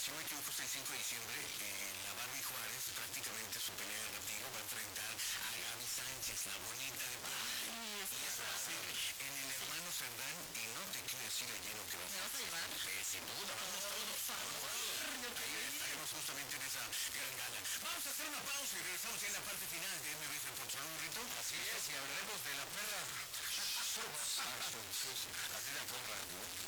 si no me equivoco, es el 5 de diciembre, la Barbie Juárez, prácticamente su pelea de ratigo, va a enfrentar a Gaby Sánchez, la bonita de Puebla. Y eso va a ser en el Hermano Cerdán, y no te quiero decir el lleno que va a ser. ¿Me vas a llevar? Sin duda, vamos todos. Ahí estaremos justamente en esa gran gala. Vamos a hacer una pausa y regresamos ya en la parte final de MBS por Chorrito. Así es, y hablaremos de la perra. Así la porra.